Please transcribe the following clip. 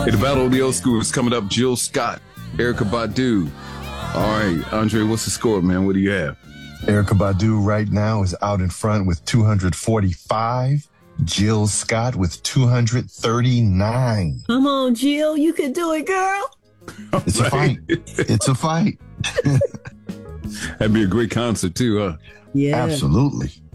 Hey, the Battle of the Old School is coming up. Jill Scott, Erykah Badu. All right, Andre, what's the score, man? What do you have? Erykah Badu right now is out in front with 245. Jill Scott with 239. Come on, Jill. You can do it, girl. It's a fight. It's a fight. That'd be a great concert, too, huh? Yeah. Absolutely.